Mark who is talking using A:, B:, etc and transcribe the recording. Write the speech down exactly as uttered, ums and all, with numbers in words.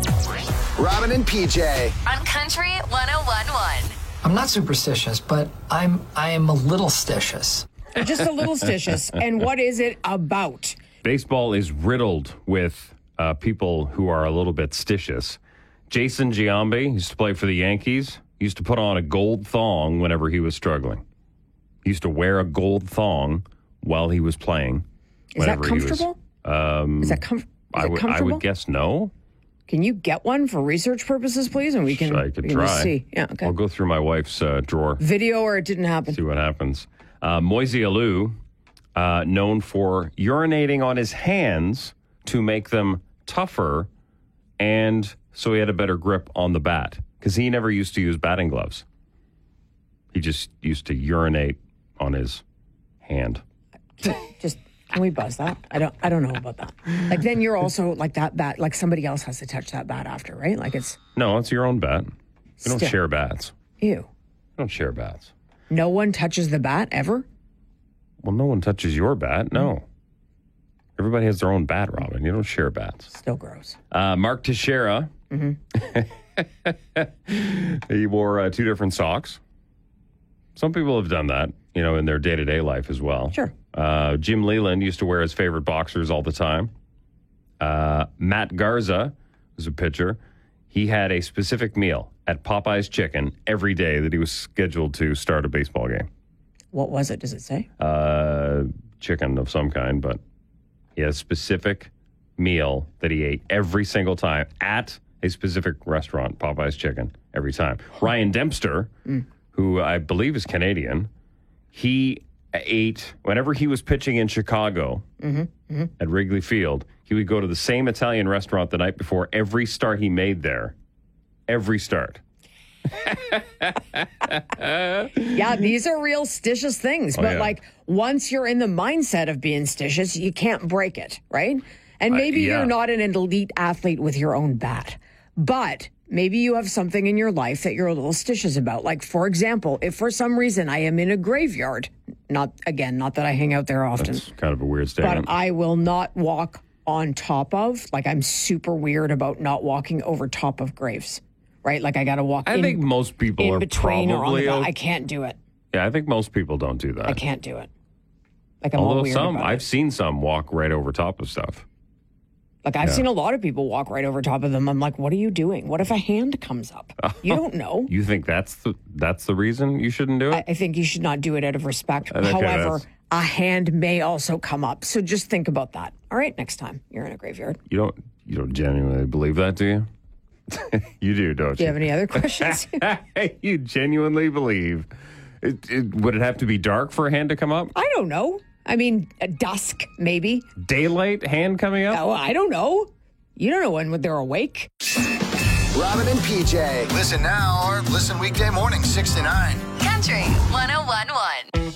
A: Robin and P J
B: on Country one oh one point one.
C: I'm not superstitious, but I'm I am a little stitious.
D: Just a little stitious. And what is it about?
E: Baseball is riddled with uh, people who are a little bit stitious. Jason Giambi used to play for the Yankees. He used to put on a gold thong whenever he was struggling. He used to wear a gold thong while he was playing.
D: Is that comfortable?
E: Was, um,
D: is that com- is
E: I,
D: it
E: w-
D: comfortable?
E: I would guess no.
D: Can you get one for research purposes, please? And we can,
E: I could
D: we can
E: try.
D: just see. Yeah, okay.
E: I'll go through my wife's uh, drawer.
D: Video or it didn't happen.
E: See what happens. Uh, Moise Alou, uh, known for urinating on his hands to make them tougher, and so he had a better grip on the bat, because he never used to use batting gloves. He just used to urinate on his hand.
D: Just can we buzz that? I don't. I don't know about that. Like then you're also like that bat. Like somebody else has to touch that bat after, right? Like it's
E: No, it's your own bat. You don't
D: Still.
E: share bats.
D: ew.
E: You don't share bats.
D: No one touches the bat ever.
E: Well, no one touches your bat. No. Everybody has their own bat, Robin. You don't share bats.
D: Still gross.
E: Uh, Mark Teixeira. Mm-hmm. He wore uh, two different socks. Some people have done that, you know, in their day-to-day life as well.
D: Sure.
E: Uh, Jim Leland used to wear his favorite boxers all the time. Uh, Matt Garza was a pitcher. He had a specific meal at Popeye's Chicken every day that he was scheduled to start a baseball game.
D: What was it? Does it say?
E: Uh, chicken of some kind, but he had a specific meal that he ate every single time at a specific restaurant, Popeye's Chicken, every time. Ryan Dempster, mm. who I believe is Canadian, he ate, whenever he was pitching in Chicago mm-hmm, mm-hmm. at Wrigley Field, he would go to the same Italian restaurant the night before every start he made there. Every start.
D: Yeah, these are real stitious things.
E: Oh,
D: but
E: yeah.
D: like once you're in the mindset of being stitious, you can't break it, right? And maybe
E: uh, yeah.
D: you're not an elite athlete with your own bat, but maybe you have something in your life that you're a little stitious about. Like, for example, if for some reason I am in a graveyard, not again, not that I hang out there often.
E: That's kind of a weird statement.
D: But I will not walk on top of, like I'm super weird about not walking over top of graves. Right? Like I got to walk
E: I
D: in,
E: think most people
D: in
E: are
D: between
E: probably...
D: or on the
E: o-
D: I can't do it.
E: Yeah, I think most people don't do that.
D: I can't do it. Like I'm all
E: Although
D: weird
E: some,
D: about
E: I've
D: it.
E: seen some walk right over top of stuff.
D: Like I've
E: Yeah.
D: seen a lot of people walk right over top of them. I'm like, what are you doing? What if a hand comes up? You don't know.
E: You think that's the that's the reason you shouldn't do it?
D: I, I think you should not do it out of respect.
E: Okay,
D: However,
E: that's-
D: a hand may also come up. So just think about that. All right, next time you're in a graveyard.
E: you don't you don't genuinely believe that, do you? You do, don't
D: Do you have any other questions?
E: You genuinely believe. It, it, would it have to be dark for a hand to come up?
D: I don't know. I mean, at dusk, maybe.
E: Daylight hand coming up?
D: Oh, I don't know. You don't know when they're awake.
A: Robin and P J. Listen now or listen weekday morning six to nine.
B: Country one oh one point one.